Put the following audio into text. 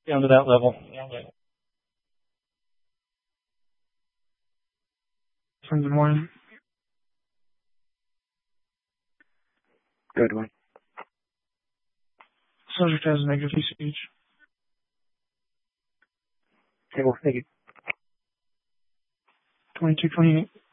down to that level. From the morning. Good one. Subject has negative speech. Okay, well, thank you. 2228.